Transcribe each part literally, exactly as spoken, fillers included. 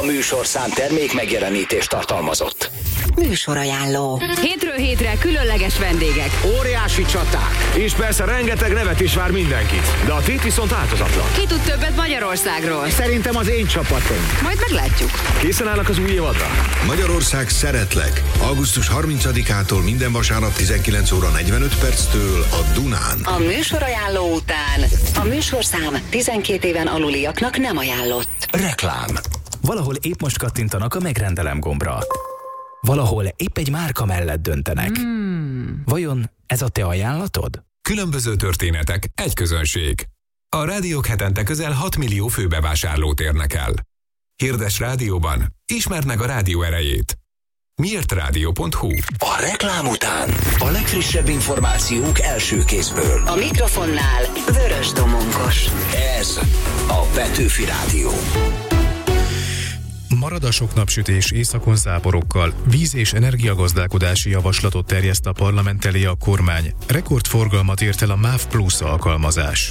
műsorszám termék megjelenítést tartalmazott. Műsorajánló. Hétről hétre különleges vendégek. Óriási csaták. És persze rengeteg nevet is vár mindenkit. De a tét viszont változatlan. Ki tud többet Magyarországról? Szerintem az én csapatom. Majd meglátjuk. Készen állnak az új évadra? Magyarország szeretlek. augusztus harmincadikától minden vasárnap tizenkilenc óra negyvenöt perctől a Dunán. A műsorajánló után a műsorszám tizenkét éven aluliaknak nem ajánlott. Reklám. Valahol épp most kattintanak a megrendelem gombra. Valahol épp egy márka mellett döntenek. Hmm. Vajon ez a te ajánlatod? Különböző történetek, egy közönség. A rádiók hetente közel hat millió főbevásárlót érnek el. Hirdes rádióban, ismerd meg a rádió erejét. miért rádió pont hu. A reklám után a legfrissebb információk első kézből. A mikrofonnál Vörös Domonkos. Ez a Petőfi Rádió. Marad a sok napsütés, északon záporokkal. Víz- és energiagazdálkodási javaslatot terjeszt a parlament elé a kormány. Rekordforgalmat ért el a MÁV Plus alkalmazás.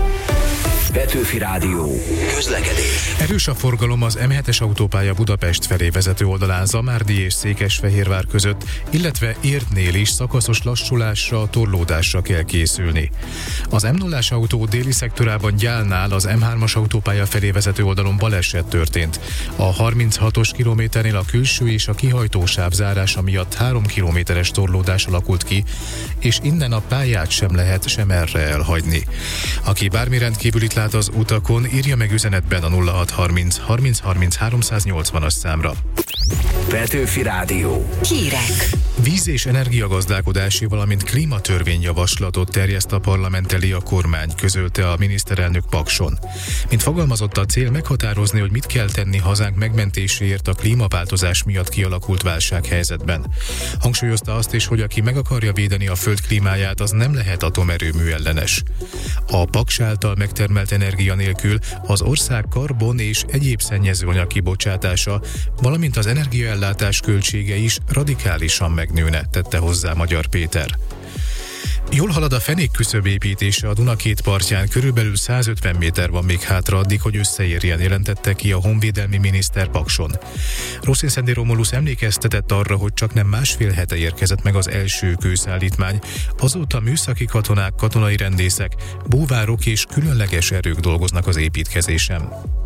Petőfi Rádió. Közlekedés. Erős a forgalom az em hetes autópálya Budapest felé vezető oldalán Zamárdi és Székesfehérvár között, illetve Érdnél is szakaszos lassulásra, torlódásra kell készülni. Az em nullás autó déli szektorában Gyálnál az em hármas autópálya felé vezető oldalon baleset történt. A harminchatos kilométernél a külső és a kihajtó sáv zárása miatt három kilométeres torlódás alakult ki, és innen a pályát sem lehet sem erre elhagyni. Aki bármi rendkívülit lát az utakon, írja meg üzenetben a nulla hat harminc harminc harminc háromszáznyolcvanas számra. Petőfi Rádió. Hírek. Víz- és energiagazdálkodási, valamint klímatörvényjavaslatot terjeszt a parlament elé a kormány, közölte a miniszterelnök Pakson. Mint fogalmazott, a cél meghatározni, hogy mit kell tenni hazánk megmentéséért a klímaváltozás miatt kialakult válsághelyzetben. Hangsúlyozta azt is, hogy aki meg akarja védeni a föld klímáját, az nem lehet atomerőmű ellenes. A Paks által megtermelt energia nélkül az ország karbon és egyéb szennyezőanyag kibocsátása, valamint az energiaellátás költsége is radikálisan megnőne, tette hozzá Magyar Péter. Jól halad a fenékküszöb építése a Duna két partján, körülbelül százötven méter van még hátra addig, hogy összeérjen, jelentette ki a honvédelmi miniszter Pakson. Rosszinszendi Romulus emlékeztetett arra, hogy csak nem másfél hete érkezett meg az első kőszállítmány, azóta műszaki katonák, katonai rendészek, búvárok és különleges erők dolgoznak az építkezésen.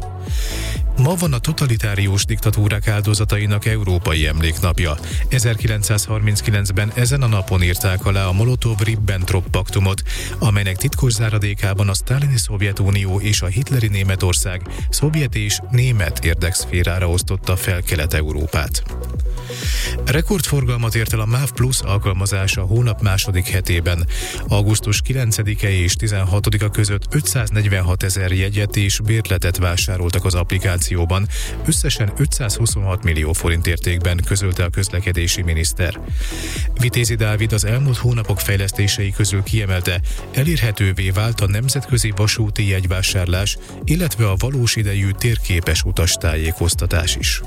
Ma van a totalitárius diktatúrák áldozatainak európai emléknapja. ezerkilencszázharminckilencben ezen a napon írták alá a Molotov-Ribbentrop paktumot, amelynek titkos záradékában a sztálini Szovjetunió és a hitleri Németország szovjet és német érdekszférára osztotta fel Kelet-Európát. Rekordforgalmat ért el a MÁV Plus alkalmazása a hónap második hetében. augusztus kilencedike és tizenhatodika között ötszáznegyvenhat ezer jegyet és bérletet vásároltak az applikációban, összesen ötszázhuszonhat millió forint értékben, közölte a közlekedési miniszter. Vitézi Dávid az elmúlt hónapok fejlesztései közül kiemelte, elérhetővé vált a nemzetközi vasúti jegyvásárlás, illetve a valós idejű térképes utastájékoztatás is.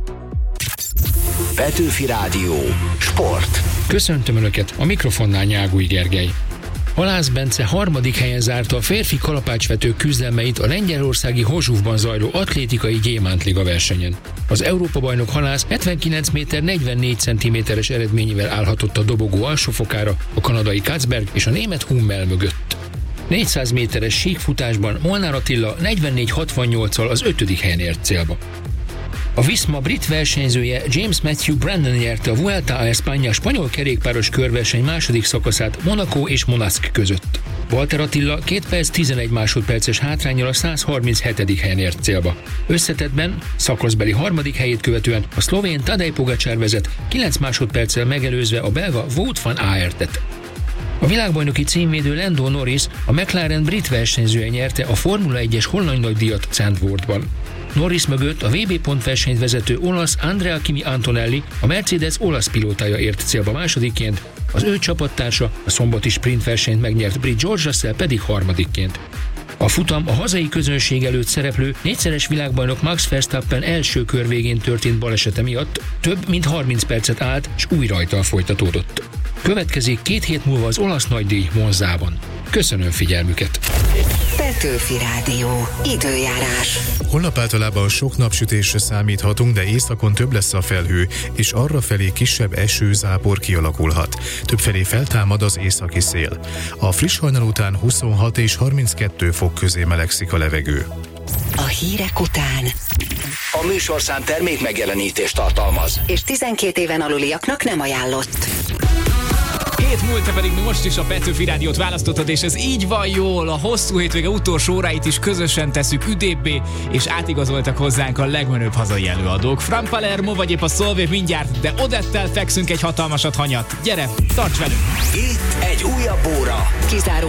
Petőfi Rádió. Sport. Köszöntöm Önöket, a mikrofonnál Nyágúj Gergely. Halász Bence harmadik helyen zárta a férfi kalapácsvetők küzdelmeit a lengyelországi Hozsúvban zajló atlétikai gyémántliga versenyen. Az Európa-bajnok Halász hetvenkilenc méter negyvennégy centiméteres eredményével állhatott a dobogó alsófokára, a kanadai Katzberg és a német Hummel mögött. négyszáz méteres síkfutásban Molnár Attila negyvennégy hatvannyolccal az ötödik helyen ért célba. A Visma brit versenyzője James Matthew Brandon nyerte a Vuelta a España spanyol kerékpáros körverseny második szakaszát Monaco és Monask között. Walter Attila két perc tizenegy másodperces hátránnyal a száz harminchetedik helyen ért célba. Összetettben szakaszbeli harmadik helyét követően a szlovén Tadej Pogačar vezet, kilenc másodperccel megelőzve a belga Wout van Aertet. A világbajnoki címvédő Lando Norris, a McLaren brit versenyzője nyerte a Formula egyes holland nagydíjat Zandvoortban. Norris mögött a vé bé pontversenyt vezető olasz Andrea Kimi Antonelli, a Mercedes olasz pilótája ért célba másodikként, az ő csapattársa, a szombati sprintversenyt megnyert brit George Russell pedig harmadikként. A futam a hazai közönség előtt szereplő négyszeres világbajnok Max Verstappen első kör végén történt balesete miatt több mint harminc percet állt, s új rajttal folytatódott. Következik két hét múlva az olasz nagydíj Monzában. Köszönöm figyelmüket! Petőfi Rádió. Időjárás. Holnap általában sok napsütésre számíthatunk, de északon több lesz a felhő, és arrafelé kisebb esőzápor kialakulhat. Többfelé feltámad az északi szél. A friss hajnal után huszonhat és harminckettő fok közé melegszik a levegő. A hírek után A műsorszám termék megjelenítést tartalmaz, és tizenkét éven aluliaknak nem ajánlott. Hét múlta pedig most is a Petőfi Rádiót választottad, és ez így van jól. A hosszú hétvége utolsó óráit is közösen tesszük üdébbé, és átigazoltak hozzánk a legmenőbb hazai előadók. Frank Palermo vagy épp a Solveig mindjárt, de Odettel fekszünk egy hatalmasat hanyat. Gyere, tarts velünk! itt egy újabb óra. Kizáró